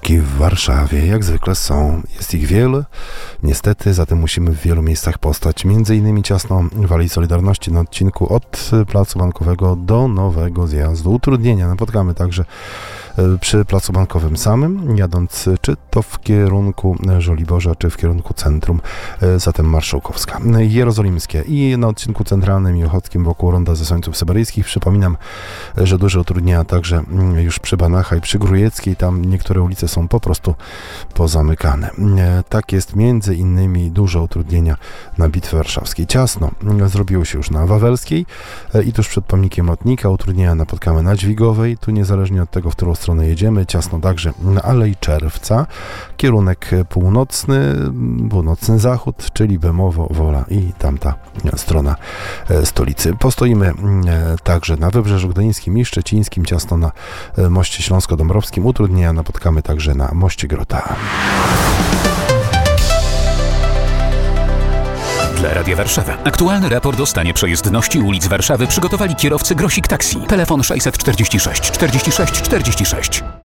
korki w Warszawie, jak zwykle są. Jest ich wiele, niestety, zatem musimy w wielu miejscach postać. Między innymi ciasno w Alei Solidarności na odcinku od Placu Bankowego do Nowego Zjazdu. Utrudnienia napotkamy także przy Placu Bankowym samym, jadąc czy to w kierunku Żoliborza, czy w kierunku centrum, zatem Marszałkowska. Jerozolimskie i na odcinku centralnym i ochockim wokół Ronda Zesońców Syberyjskich. Przypominam, że duże utrudnienia także już przy Banacha i przy Grujeckiej. Tam niektóre ulice są po prostu pozamykane. Tak jest między innymi duże utrudnienia na Bitwie Warszawskiej. Ciasno zrobiło się już na Wawelskiej i tuż przed pomnikiem Lotnika. Utrudnienia napotkamy na Dźwigowej. Tu niezależnie od tego, w którą stronę jedziemy, ciasno także na Alei Czerwca. Kierunek północny zachód, czyli Bemowo, Wola i tamta strona stolicy. Postoimy także na Wybrzeżu Gdańskim i Szczecińskim, ciasno na moście Śląsko-Dąbrowskim. Utrudnienia napotkamy także na moście Grota. Dla Radia Warszawa. Aktualny raport o stanie przejezdności ulic Warszawy przygotowali kierowcy Grosik Taxi. Telefon 646 46 46.